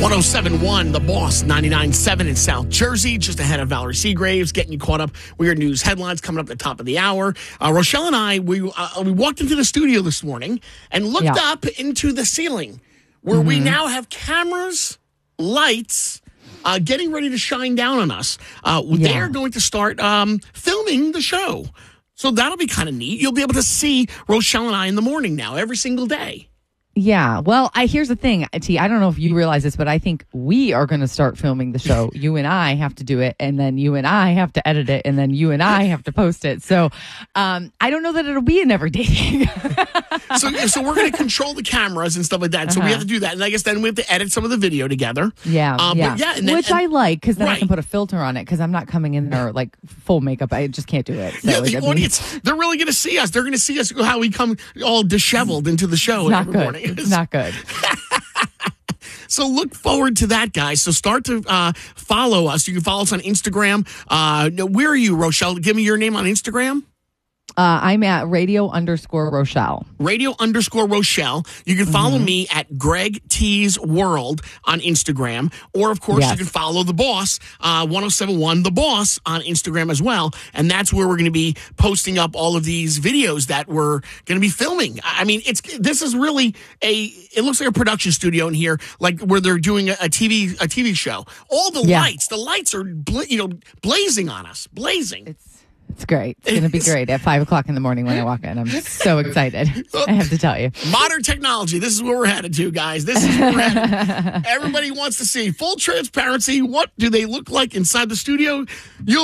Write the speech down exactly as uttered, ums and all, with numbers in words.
ten seventy-one, The Boss, ninety-nine point seven in South Jersey, just ahead of Valerie Seagraves, getting you caught up with your news headlines coming up at the top of the hour. Uh, Rochelle and I, we uh, we walked into the studio this morning and looked yeah. up into the ceiling where mm-hmm. we now have cameras, lights, uh, getting ready to shine down on us. Uh, yeah. They're going to start um, filming the show. So that'll be kind of neat. You'll be able to see Rochelle and I in the morning now, every single day. Yeah. Well, I here's the thing, T. I don't know if you realize this, but I think we are going to start filming the show. You and I have to do it, and then you and I have to edit it, and then you and I have to post it. So um, I don't know that it'll be an everyday thing. so, so we're going to control the cameras and stuff like that. So uh-huh. we have to do that, and I guess then we have to edit some of the video together. Yeah, uh, yeah. But yeah and then, which and, I like because then right. I can put a filter on it because I'm not coming in there like full makeup. I just can't do it. So yeah, the I mean, audience, they're really going to see us. They're going to see us how we come all disheveled into the show it's not every good. morning. It's not good. So look forward to that, guys. So start to uh, follow us. You can follow us on Instagram. Uh, where are you, Rochelle? Give me your name on Instagram. Uh, I'm at radio underscore Rochelle. Radio underscore Rochelle. You can follow mm-hmm. me at Greg T's World on Instagram. Or, of course, yes. you can follow The Boss, uh, ten seventy-one The Boss on Instagram as well. And that's where we're going to be posting up all of these videos that we're going to be filming. I mean, it's this is really a, it looks like a production studio in here, like where they're doing a, a T V a T V show. All the yeah. lights, the lights are, bla- you know, blazing on us, blazing. It's It's great. It's going to be great at five o'clock in the morning when I walk in. I'm so excited. I have to tell you. Modern technology. This is where we're headed to, guys. This is where we're headed. Everybody wants to see full transparency. What do they look like inside the studio? You'll